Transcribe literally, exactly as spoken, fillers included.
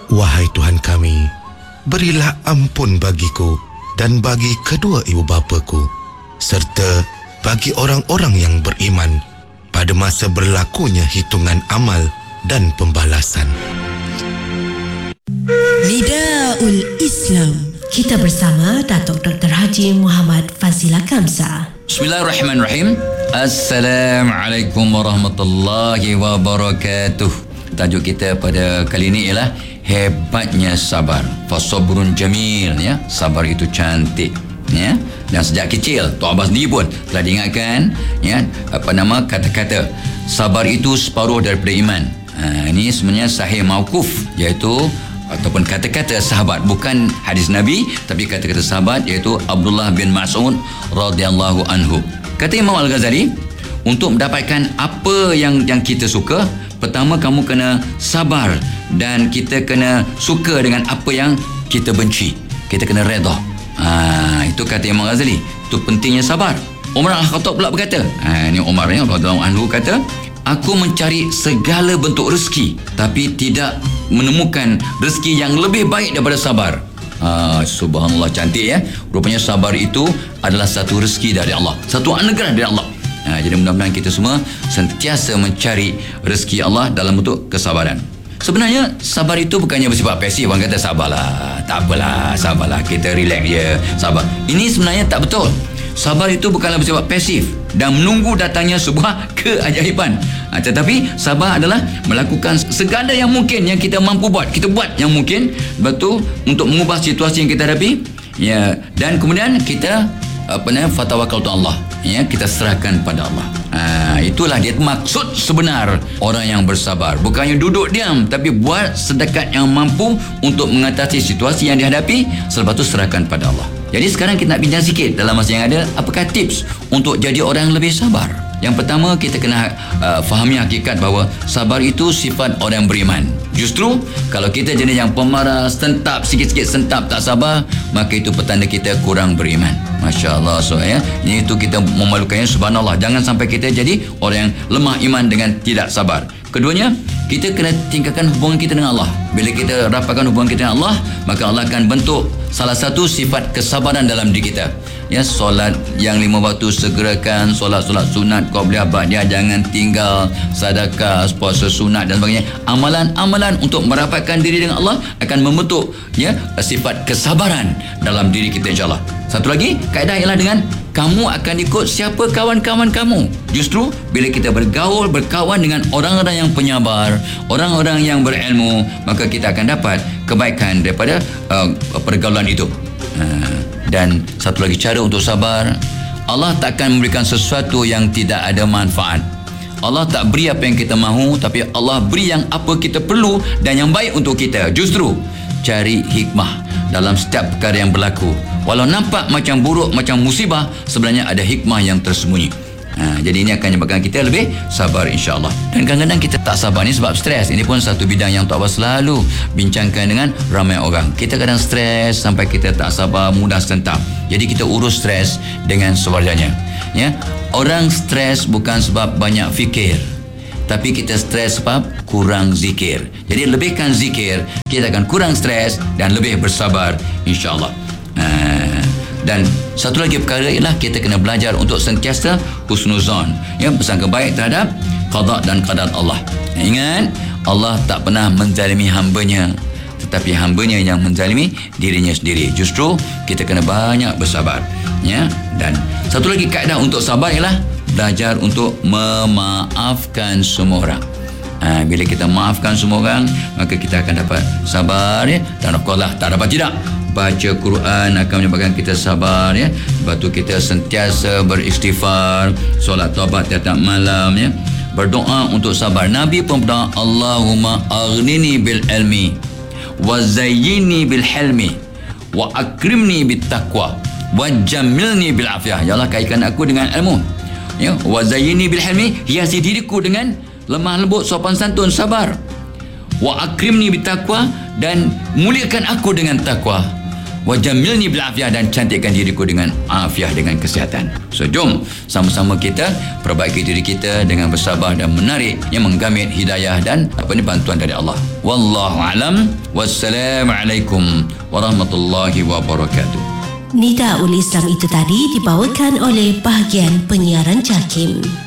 Wahai Tuhan kami, berilah ampun bagiku dan bagi kedua ibu bapaku, serta bagi orang-orang yang beriman pada masa berlakunya hitungan amal dan pembalasan. Nidaul Islam. Kita bersama Datuk Doktor Haji Muhammad Fazila Kamsa. Bismillahirrahmanirrahim. Assalamualaikum warahmatullahi wabarakatuh. Tajuk kita pada kali ini ialah hebatnya sabar. Fasabrun jamil, ya. Sabar itu cantik, ya. Dan sejak kecil Tok Abbas sendiri pun telah diingatkan, ya, apa nama kata-kata sabar itu separuh daripada iman. Ha, ini sebenarnya sahih mauquf, iaitu ataupun kata-kata sahabat, bukan hadis Nabi, tapi kata-kata sahabat, iaitu Abdullah bin Mas'ud radhiyallahu anhu. Kata Imam Al-Ghazali, untuk mendapatkan apa yang yang kita suka, pertama kamu kena sabar, dan kita kena suka dengan apa yang kita benci. Kita kena redha. Ha, itu kata Imam Ghazali. Itu pentingnya sabar. Umar Al-Khattab pula berkata, ha, ini Umar ya, radhiyallahu anhu kata, aku mencari segala bentuk rezeki, tapi tidak menemukan rezeki yang lebih baik daripada sabar. Ha, subhanallah, cantik, ya. Rupanya sabar itu adalah satu rezeki dari Allah, satu anugerah dari Allah. Ha, jadi mudah-mudahan kita semua sentiasa mencari rezeki Allah dalam bentuk kesabaran. Sebenarnya sabar itu bukannya bersifat pasif. Orang kata sabarlah, tak apalah, sabarlah, kita relax je, sabar. Ini sebenarnya tak betul. Sabar itu bukanlah bersifat pasif dan menunggu datangnya sebuah keajaiban. Ha, tetapi sabar adalah melakukan segala yang mungkin yang kita mampu buat. Kita buat yang mungkin, betul, untuk mengubah situasi yang kita hadapi, ya. Dan kemudian kita apa namanya fatawakal tu Allah, ya, kita serahkan pada Allah. Ha, itulah dia maksud sebenar orang yang bersabar. Bukannya duduk diam, tapi buat sedekat yang mampu untuk mengatasi situasi yang dihadapi, selepas itu serahkan pada Allah. Jadi sekarang kita nak bincang sikit dalam masa yang ada, apakah tips untuk jadi orang yang lebih sabar. Yang pertama, kita kena uh, fahami hakikat bahawa sabar itu sifat orang yang beriman. Justru kalau kita jenis yang pemarah, sentap, sikit-sikit sentap, tak sabar, maka itu petanda kita kurang beriman. Masya Allah. So, ya, ini itu kita memalukannya, subhanallah. Jangan sampai kita jadi orang yang lemah iman dengan tidak sabar. Keduanya, kita kena tingkatkan hubungan kita dengan Allah. Bila kita rapatkan hubungan kita dengan Allah, maka Allah akan bentuk salah satu sifat kesabaran dalam diri kita. Ya, solat yang lima waktu segerakan, solat-solat sunat, qabliyah, ba'diyah jangan tinggal, sedekah, puasa sunat dan sebagainya. Amalan-amalan untuk merapatkan diri dengan Allah akan membentuk, ya, sifat kesabaran dalam diri kita, insya-Allah. Satu lagi, kaedah ialah dengan kamu akan ikut siapa kawan-kawan kamu. Justru bila kita bergaul, berkawan dengan orang-orang yang penyabar, orang-orang yang berilmu, maka kita akan dapat kebaikan daripada uh, pergaulan itu. Uh, dan satu lagi cara untuk sabar, Allah takkan memberikan sesuatu yang tidak ada manfaat. Allah tak beri apa yang kita mahu, tapi Allah beri yang apa kita perlu dan yang baik untuk kita. Justru cari hikmah dalam setiap perkara yang berlaku. Walau nampak macam buruk, macam musibah, sebenarnya ada hikmah yang tersembunyi. Ha, jadi ini akan menyebabkan kita lebih sabar, insya-Allah. Dan kadang-kadang kita tak sabar ni sebab stres. Ini pun satu bidang yang Tok Abbas selalu bincangkan dengan ramai orang. Kita kadang stres sampai kita tak sabar, mudah sentap. Jadi kita urus stres dengan sewajarnya. Ya, orang stres bukan sebab banyak fikir, tapi kita stres sebab kurang zikir. Jadi lebihkan zikir, kita akan kurang stres dan lebih bersabar, insya-Allah. Ha, dan satu lagi perkara ialah kita kena belajar untuk sentiasa husnuzon, ya, bersangka baik terhadap qada dan qadar Allah. Ingat, Allah tak pernah menzalimi hambanya, tetapi hambanya yang menzalimi dirinya sendiri. Justru kita kena banyak bersabar, ya. Dan satu lagi kaedah untuk sabar ialah belajar untuk memaafkan semua orang. Ha, bila kita maafkan semua orang, maka kita akan dapat sabar, ya. Dan of course lah, tak dapat tidak, baca Quran akan menyebabkan kita sabar, ya. Lepas tu kita sentiasa beristighfar, solat taubat tiap malam, ya. Berdoa untuk sabar. Nabi pun berdoa, Allahumma aghnini bil ilmi wa zayyini bil hilmi wa akrimni bit taqwa wa jamilni bil afiyah. Ya Allah, kaitkan aku dengan ilmu, ya. Wa zayyini bil hilmi, hiasi diriku dengan lemah lembut, sopan santun, sabar. Wa akrimni bit taqwa, dan muliakan aku dengan takwa. Wajamilni bil afiyah, dan cantikkan diriku dengan afiah, dengan kesihatan. So jom sama-sama kita perbaiki diri kita dengan bersabar dan menarik yang menggamit hidayah dan apa ni bantuan dari Allah. Wallahu alam. Wassalamualaikum warahmatullahi wabarakatuh. Nidaul Islam itu tadi dibawakan oleh bahagian penyiaran JAKIM.